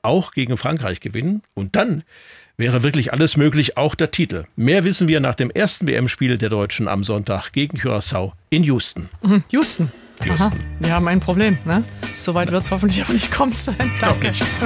auch gegen Frankreich gewinnen. Und dann wäre wirklich alles möglich, auch der Titel. Mehr wissen wir nach dem ersten WM-Spiel der Deutschen am Sonntag gegen Curaçao in Houston. Houston. Aha, wir haben ein Problem. Ne? Soweit wird es hoffentlich auch nicht kommen sein. Danke.